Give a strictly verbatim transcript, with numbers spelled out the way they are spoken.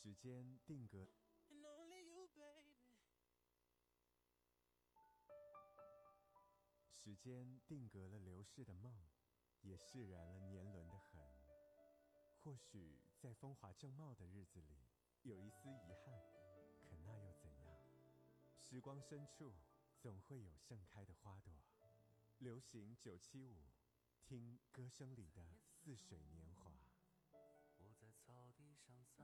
时间定格。 And only you, baby. 时间定格了流逝的梦，也释然了年轮的痕。或许在风华正茂的日子里，有一丝遗憾，可那又怎样？时光深处，总会有盛开的花朵。流行九七五，听歌声里的似水年华。 我在草地上散